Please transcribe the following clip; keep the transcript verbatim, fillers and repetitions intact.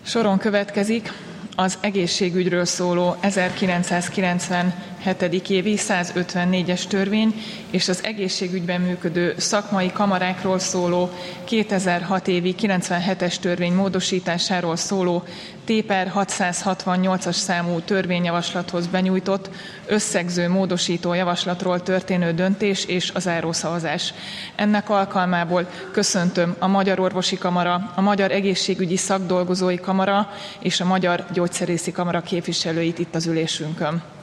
Soron következik az egészségügyről szóló ezerkilencszázkilencvenhetedik évi százötvennégyes törvény és az egészségügyben működő szakmai kamarákról szóló kétezer-hat évi kilencvenhetes törvény módosításáról szóló T per hatszázhatvannyolcas számú törvényjavaslathoz benyújtott összegző módosító javaslatról történő döntés és a zárószavazás. Ennek alkalmából köszöntöm a Magyar Orvosi Kamara, a Magyar Egészségügyi Szakdolgozói Kamara és a Magyar Gyógyszerészi Kamara képviselőit itt az ülésünkön.